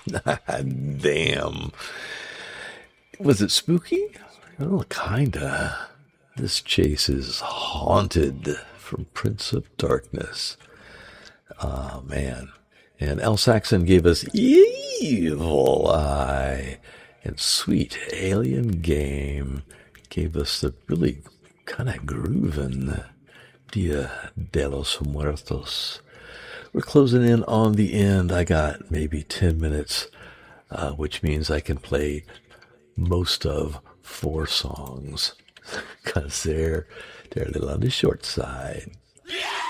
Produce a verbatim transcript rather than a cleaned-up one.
Damn. Was it spooky? Well, kinda. This chase is Haunted from Prince of Darkness. Oh, man. And L. Saxon gave us Evil Eye. And Sweet Alien Game gave us the really kind of grooving Dia de los Muertos. We're closing in on the end. I got maybe ten minutes, uh, which means I can play most of four songs because they're, they're a little on the short side. Yeah!